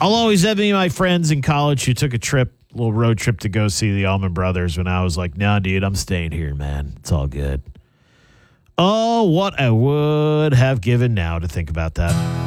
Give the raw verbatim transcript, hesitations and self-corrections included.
I'll always have any of my friends in college who took a trip, a little road trip to go see the Allman Brothers when I was like, no, dude, I'm staying here, man. It's all good. Oh, what I would have given now to think about that.